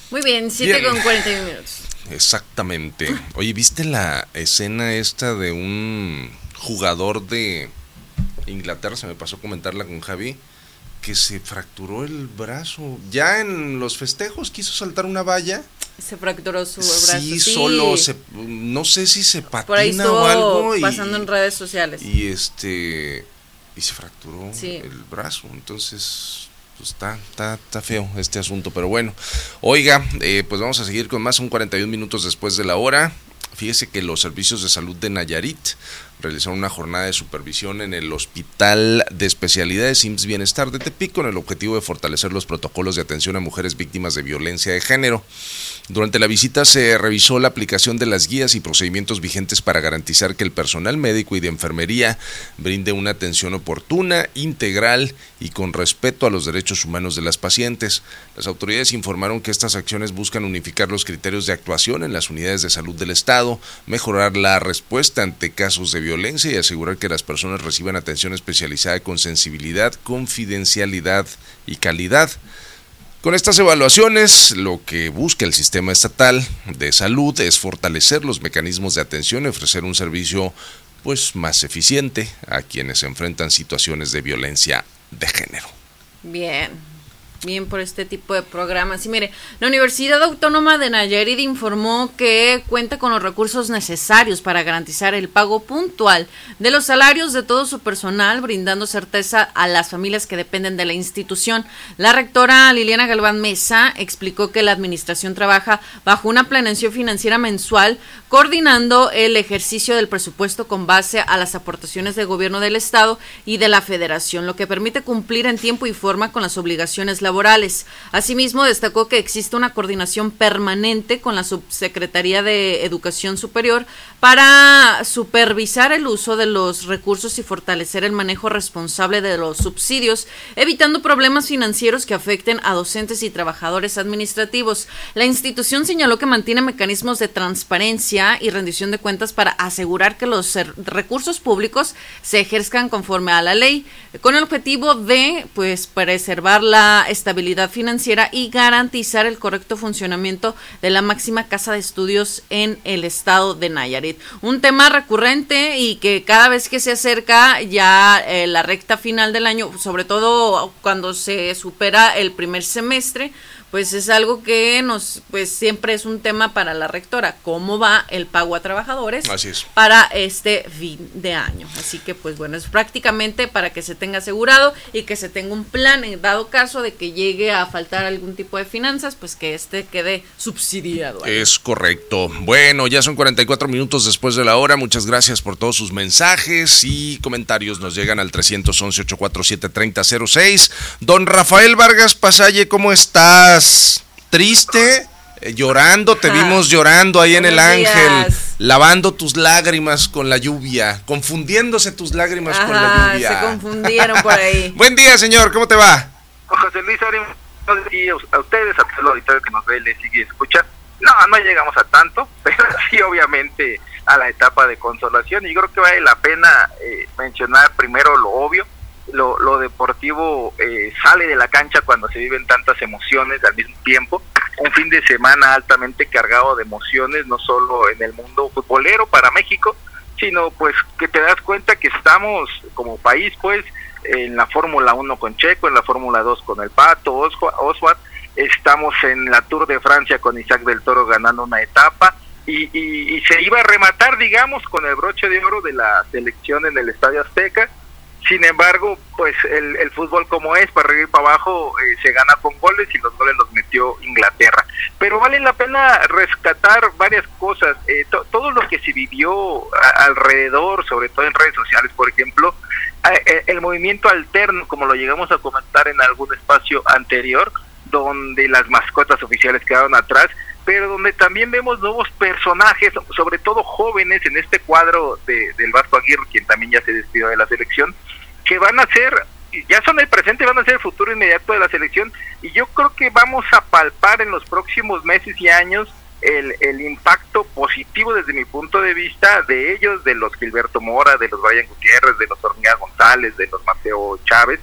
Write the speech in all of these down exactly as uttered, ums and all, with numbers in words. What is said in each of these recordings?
Muy bien, siete con cuarenta y uno minutos. Exactamente. Oye, ¿viste la escena esta de un jugador de Inglaterra? Se me pasó comentarla con Javi, que se fracturó el brazo. Ya en los festejos quiso saltar una valla. Se fracturó su brazo. Sí, sí. solo se, no sé si se patina Por ahí o algo. pasando y, en redes sociales. Y este y se fracturó sí. el brazo. Entonces, pues está, está, está feo este asunto. Pero bueno, oiga, eh, pues vamos a seguir con más. Son cuarenta y un minutos después de la hora. Fíjese que los servicios de salud de Nayarit realizaron una jornada de supervisión en el Hospital de Especialidades I M S S Bienestar de Tepic con el objetivo de fortalecer los protocolos de atención a mujeres víctimas de violencia de género. Durante la visita se revisó la aplicación de las guías y procedimientos vigentes para garantizar que el personal médico y de enfermería brinde una atención oportuna, integral y con respeto a los derechos humanos de las pacientes. Las autoridades informaron que estas acciones buscan unificar los criterios de actuación en las unidades de salud del Estado, mejorar la respuesta ante casos de violencia y asegurar que las personas reciban atención especializada con sensibilidad, confidencialidad y calidad. Con estas evaluaciones, lo que busca el sistema estatal de salud es fortalecer los mecanismos de atención y ofrecer un servicio pues más eficiente a quienes enfrentan situaciones de violencia de género. Bien. Bien por este tipo de programas. Y mire, la Universidad Autónoma de Nayarit informó que cuenta con los recursos necesarios para garantizar el pago puntual de los salarios de todo su personal, brindando certeza a las familias que dependen de la institución. La rectora Liliana Galván Mesa explicó que la administración trabaja bajo una planeación financiera mensual, coordinando el ejercicio del presupuesto con base a las aportaciones del gobierno del Estado y de la Federación, lo que permite cumplir en tiempo y forma con las obligaciones laborales. laborales. Asimismo, destacó que existe una coordinación permanente con la Subsecretaría de Educación Superior para supervisar el uso de los recursos y fortalecer el manejo responsable de los subsidios, evitando problemas financieros que afecten a docentes y trabajadores administrativos. La institución señaló que mantiene mecanismos de transparencia y rendición de cuentas para asegurar que los recursos públicos se ejerzan conforme a la ley, con el objetivo de pues preservar la estabilidad financiera y garantizar el correcto funcionamiento de la máxima casa de estudios en el estado de Nayarit. Un tema recurrente y que cada vez que se acerca ya eh, la recta final del año, sobre todo cuando se supera el primer semestre, pues es algo que nos, pues siempre es un tema para la rectora, cómo va el pago a trabajadores Así es. para este fin de año. Así que pues bueno, es prácticamente para que se tenga asegurado y que se tenga un plan en dado caso de que llegue a faltar algún tipo de finanzas, pues que este quede subsidiado. Es correcto. Bueno, ya son cuarenta y cuatro minutos después de la hora. Muchas gracias por todos sus mensajes y comentarios. Nos llegan al tres once, ocho cuatro siete, tres cero cero seis. Don Rafael Vargas Pasalle, ¿cómo estás? ¿Triste? Eh, llorando, te vimos llorando ahí en el Ángel, lavando tus lágrimas con la lluvia, confundiéndose tus lágrimas Ajá, con la lluvia. Se confundieron por ahí. Buen día, señor, ¿cómo te va? José Luis, y a ustedes, a todo el auditorio que nos ve, les sigue y escucha. No, no llegamos a tanto, pero sí obviamente a la etapa de consolación, y yo creo que vale la pena eh, mencionar primero lo obvio. Lo, lo deportivo eh, sale de la cancha cuando se viven tantas emociones al mismo tiempo. Un fin de semana altamente cargado de emociones, no solo en el mundo futbolero para México, sino pues que te das cuenta que estamos como país pues en la Fórmula uno con Checo, en la Fórmula dos con el Pato Oswald, estamos en la Tour de Francia con Isaac del Toro ganando una etapa, y, y, y se iba a rematar, digamos, con el broche de oro de la selección en el Estadio Azteca. Sin embargo, pues el, el fútbol como es, para arriba y para abajo, eh, se gana con goles, y los goles los metió Inglaterra. Pero vale la pena rescatar varias cosas, eh, to, todo lo que se vivió a, alrededor, sobre todo en redes sociales, por ejemplo, eh, el movimiento alterno, como lo llegamos a comentar en algún espacio anterior, donde las mascotas oficiales quedaron atrás, pero donde también vemos nuevos personajes, sobre todo jóvenes, en este cuadro de, del Vasco Aguirre, quien también ya se despidió de la selección, que van a ser, ya son el presente, van a ser el futuro inmediato de la selección, y yo creo que vamos a palpar en los próximos meses y años el, el impacto positivo desde mi punto de vista de ellos, de los Gilberto Mora, de los Brian Gutiérrez, de los Hormiga González, de los Mateo Chávez,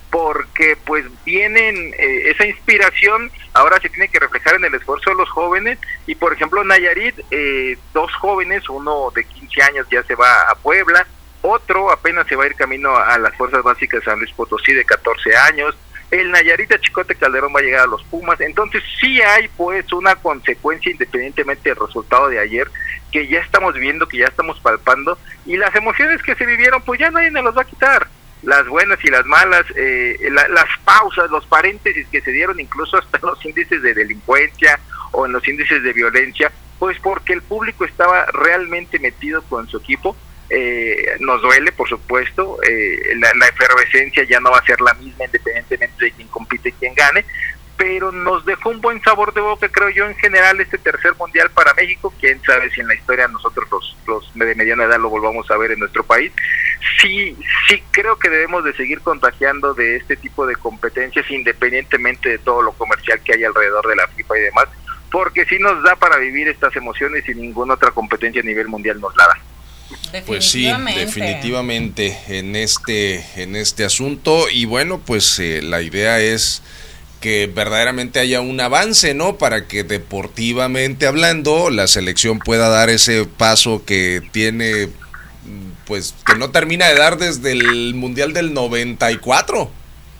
porque pues vienen, eh, esa inspiración ahora se tiene que reflejar en el esfuerzo de los jóvenes, y por ejemplo Nayarit, eh, dos jóvenes, uno de quince años ya se va a Puebla, otro apenas se va a ir camino a las Fuerzas Básicas de San Luis Potosí de catorce años, el Nayarit a Chicote Calderón va a llegar a los Pumas. Entonces sí hay pues una consecuencia, independientemente del resultado de ayer, que ya estamos viendo, que ya estamos palpando, y las emociones que se vivieron pues ya nadie nos las va a quitar, las buenas y las malas, eh, la, las pausas, los paréntesis que se dieron incluso hasta en los índices de delincuencia o en los índices de violencia, pues porque el público estaba realmente metido con su equipo. Eh, nos duele, por supuesto, eh, la, la efervescencia ya no va a ser la misma independientemente de quién compite y quién gane, pero nos dejó un buen sabor de boca, creo yo, en general este tercer mundial para México. Quién sabe si en la historia nosotros los, los de mediana edad lo volvamos a ver en nuestro país. Sí, sí creo que debemos de seguir contagiando de este tipo de competencias independientemente de todo lo comercial que hay alrededor de la FIFA y demás, porque sí nos da para vivir estas emociones y ninguna otra competencia a nivel mundial nos la da. Pues sí, definitivamente en este en este asunto, y bueno, pues eh, la idea es que verdaderamente haya un avance, ¿no? Para que deportivamente hablando la selección pueda dar ese paso que tiene, pues que no termina de dar desde el Mundial del noventa y cuatro.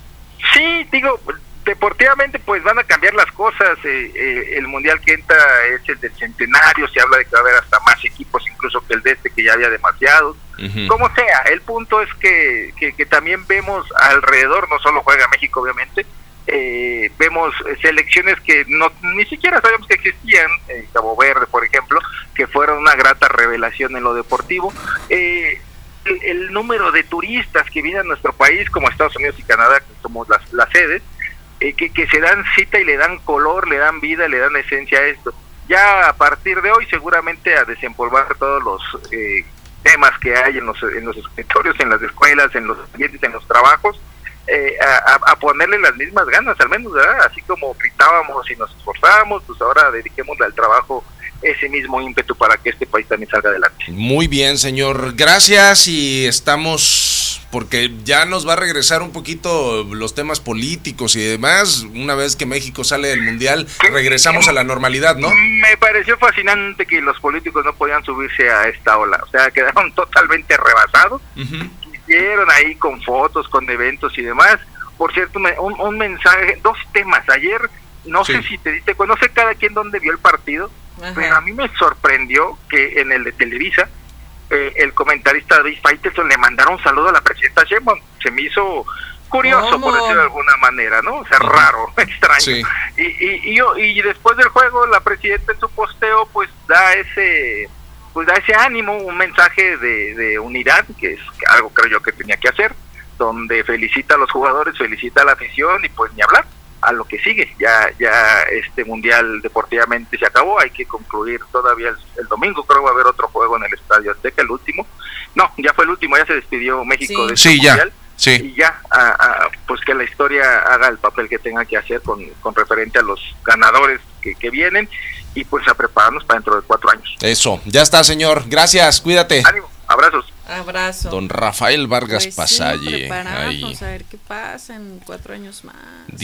Sí, digo, deportivamente pues van a cambiar las cosas, eh, eh, el mundial que entra es el del centenario, se habla de que va a haber hasta más equipos incluso que el de este, que ya había demasiados. Uh-huh. Como sea, el punto es que, que, que también vemos alrededor, no solo juega México obviamente, eh, vemos selecciones que no ni siquiera sabíamos que existían, eh, Cabo Verde por ejemplo, que fueron una grata revelación en lo deportivo. eh, el, el número de turistas que vienen a nuestro país, como Estados Unidos y Canadá, que somos las, las sedes, Eh, que, que se dan cita y le dan color, le dan vida, le dan esencia a esto. Ya a partir de hoy seguramente a desempolvar todos los eh, temas que hay en los en los escritorios, en las escuelas, en los ambientes, en los trabajos, eh, a, a ponerle las mismas ganas, al menos, ¿verdad? Así como gritábamos y nos esforzábamos, pues ahora dediquémosle al trabajo ese mismo ímpetu para que este país también salga adelante. Muy bien, señor, gracias, y estamos, porque ya nos va a regresar un poquito los temas políticos y demás, una vez que México sale del Mundial, regresamos a la normalidad, ¿no? Me pareció fascinante que los políticos no podían subirse a esta ola, o sea, quedaron totalmente rebasados, uh-huh. Hicieron ahí con fotos, con eventos y demás. Por cierto, un, un mensaje, dos temas, ayer, no sí. sé si te diste cuenta, no sé cada quien dónde vio el partido, ajá, pero a mí me sorprendió que en el de Televisa, eh, el comentarista David Faitelson le mandaron un saludo a la presidenta Sheinbaum. Se me hizo curioso, ¿cómo? Por decirlo de alguna manera, ¿no? O sea, uh-huh. raro, extraño. Sí. Y, y, y, y después del juego, la presidenta en su posteo, pues da ese, pues da ese ánimo, un mensaje de, de unidad, que es algo creo yo que tenía que hacer, donde felicita a los jugadores, felicita a la afición, y pues ni hablar. A lo que sigue, ya ya este mundial deportivamente se acabó, hay que concluir todavía el, el domingo, creo que va a haber otro juego en el Estadio Azteca, el último, no, ya fue el último, ya se despidió México sí. de este sí, mundial, ya. Sí. y ya, a, a, pues que la historia haga el papel que tenga que hacer con, con referente a los ganadores que, que vienen, y pues a prepararnos para dentro de cuatro años. Eso, ya está, señor, gracias, cuídate. Ánimo, abrazos. Abrazo. Don Rafael Vargas pues Pasalle. Sí, ahí. A ver qué pasa en cuatro años más.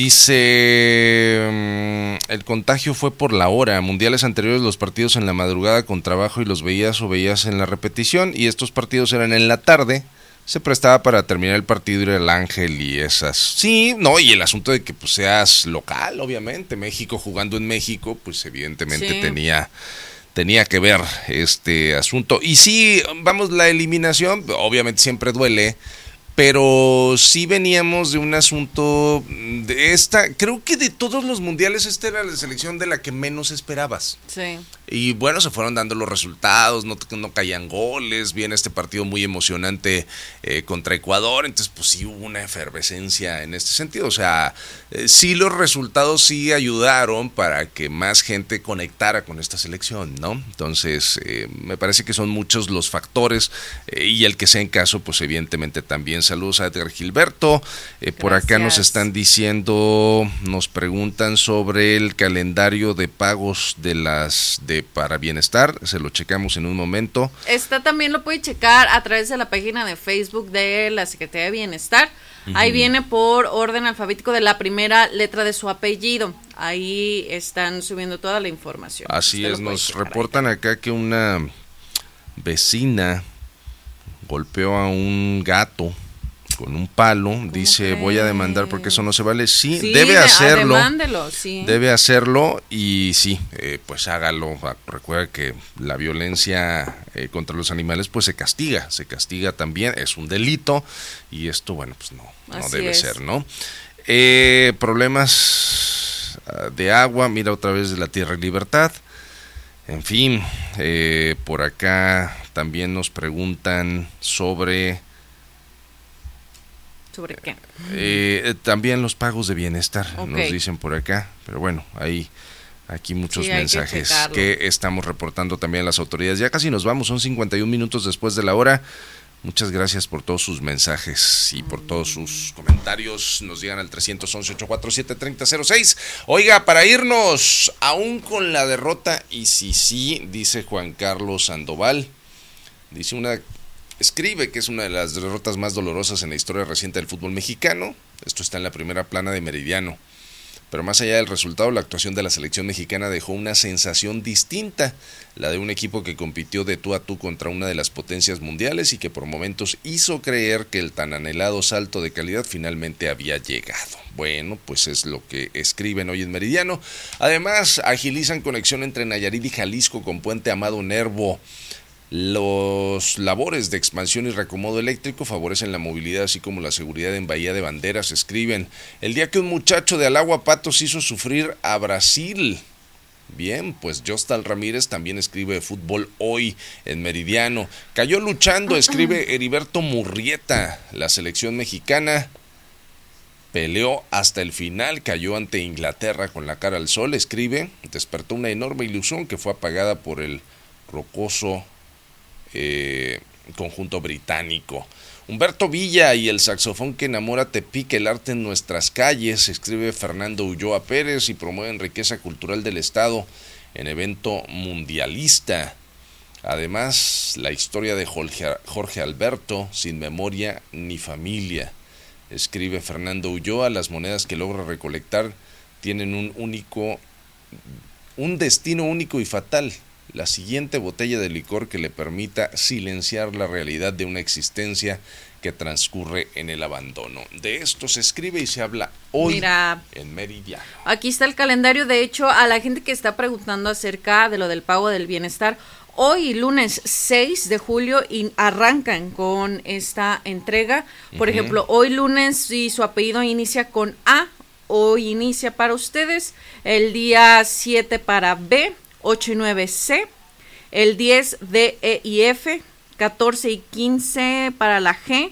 Dice, um, el contagio fue por la hora. Mundiales anteriores los partidos en la madrugada con trabajo y los veías o veías en la repetición, y estos partidos eran en la tarde. Se prestaba para terminar el partido, ir al Ángel y esas. Sí, no, y el asunto de que pues seas local, obviamente. México jugando en México, pues evidentemente sí. tenía... tenía que ver este asunto. Y sí, vamos, la eliminación obviamente siempre duele, pero sí veníamos de un asunto de esta, creo que de todos los mundiales esta era la selección de la que menos esperabas. Sí. Y bueno, se fueron dando los resultados, no, no caían goles, viene este partido muy emocionante eh, contra Ecuador, entonces pues sí hubo una efervescencia en este sentido, o sea, eh, sí los resultados sí ayudaron para que más gente conectara con esta selección, ¿no? Entonces, eh, me parece que son muchos los factores, eh, y el que sea en caso, pues evidentemente también. Saludos a Edgar Gilberto, eh, por acá nos están diciendo, nos preguntan sobre el calendario de pagos de las de para bienestar, se lo checamos en un momento. Está también, lo puede checar a través de la página de Facebook de la Secretaría de Bienestar. Uh-huh. Ahí viene por orden alfabético de la primera letra de su apellido. Ahí están subiendo toda la información. Así es, nos reportan ahí acá que una vecina golpeó a un gato con un palo, dice crees? Voy a demandar porque eso no se vale. Sí, sí debe hacerlo, demándelo, sí. debe hacerlo y sí, eh, pues hágalo. Recuerda que la violencia eh, contra los animales pues se castiga, se castiga también, es un delito y esto bueno pues no, no debe es. ser, ¿no? Eh, problemas de agua, mira otra vez de la Tierra y Libertad. En fin, eh, por acá también nos preguntan sobre... ¿Sobre qué? Eh, también los pagos de bienestar, okay. Nos dicen por acá, pero bueno, hay aquí muchos sí, mensajes que, que estamos reportando también a las autoridades. Ya casi nos vamos, son cincuenta y un minutos después de la hora. Muchas gracias por todos sus mensajes y por todos sus comentarios. Nos llegan al tres once, ocho cuatro siete, tres cero cero seis. Oiga, para irnos, aún con la derrota, y si sí, dice Juan Carlos Sandoval, dice una... Escribe que es una de las derrotas más dolorosas en la historia reciente del fútbol mexicano. Esto está en la primera plana de Meridiano. Pero más allá del resultado, la actuación de la selección mexicana dejó una sensación distinta, la de un equipo que compitió de tú a tú contra una de las potencias mundiales y que por momentos hizo creer que el tan anhelado salto de calidad finalmente había llegado. Bueno, pues es lo que escriben hoy en Meridiano. Además, agilizan conexión entre Nayarit y Jalisco con Puente Amado Nervo. Los labores de expansión y reacomodo eléctrico favorecen la movilidad así como la seguridad en Bahía de Banderas. Escriben, el día que un muchacho de Alagua Patos hizo sufrir a Brasil. Bien, pues Jostal Ramírez también escribe de fútbol hoy en Meridiano. Cayó luchando, escribe Heriberto Murrieta. La selección mexicana peleó hasta el final, cayó ante Inglaterra con la cara al sol, escribe, despertó una enorme ilusión que fue apagada por el rocoso Eh, conjunto británico. Humberto Villa y el saxofón que enamora Tepic, el arte en nuestras calles, escribe Fernando Ulloa Pérez, y promueven riqueza cultural del estado en evento mundialista. Además, la historia de Jorge, Jorge Alberto, sin memoria ni familia, escribe Fernando Ulloa. Las monedas que logra recolectar tienen un único, un destino único y fatal. La siguiente botella de licor que le permita silenciar la realidad de una existencia que transcurre en el abandono. De esto se escribe y se habla hoy. Mira, en Meridiano. Aquí está el calendario. De hecho, a la gente que está preguntando acerca de lo del pago del bienestar, hoy lunes seis de julio y arrancan con esta entrega. Por uh-huh. ejemplo, hoy lunes, si su apellido inicia con A, hoy inicia para ustedes. El día siete para B, ocho y nueve C, el diez D, E y F, catorce y quince para la G,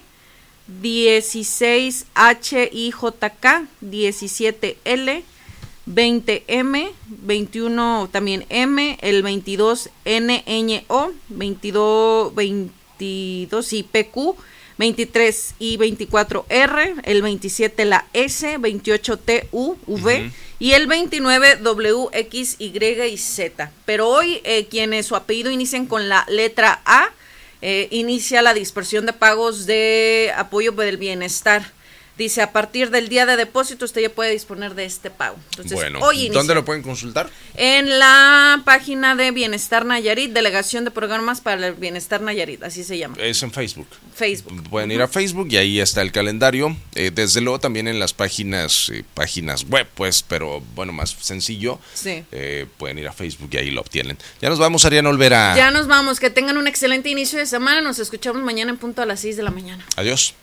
dieciséis H, I, J, K, diecisiete L, veinte M, veintiuno también M, el veintidós N, Ñ, O, veintidós, veintidós y P, Q, veintitrés y veinticuatro R, el veintisiete la S, veintiocho T, U, V, uh-huh. y el veintinueve W, X, Y y Z. Pero hoy eh, quienes su apellido inician con la letra A, eh, inicia la dispersión de pagos de apoyo del bienestar. Dice, a partir del día de depósito usted ya puede disponer de este pago. Entonces, bueno, hoy inicia. ¿Dónde lo pueden consultar? En la página de Bienestar Nayarit, Delegación de Programas para el Bienestar Nayarit, así se llama. Es en Facebook. Facebook. Pueden ir a Facebook y ahí está el calendario. Eh, desde luego también en las páginas eh, páginas web, pues, pero bueno, más sencillo. Sí. Eh, pueden ir a Facebook y ahí lo obtienen. Ya nos vamos, Ariana Olvera. Ya nos vamos. Que tengan un excelente inicio de semana. Nos escuchamos mañana en punto a las seis de la mañana. Adiós.